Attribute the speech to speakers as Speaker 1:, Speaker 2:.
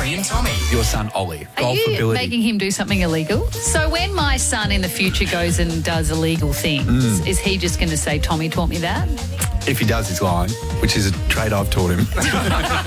Speaker 1: Laurie and Tommy.
Speaker 2: Your son, Ollie.
Speaker 3: Are
Speaker 2: Golf
Speaker 3: you
Speaker 2: ability.
Speaker 3: making him do something illegal? So when my son in the future goes and does illegal things, is he just going to say, Tommy taught me that?
Speaker 2: If he does, he's lying, which is a trait I've taught him.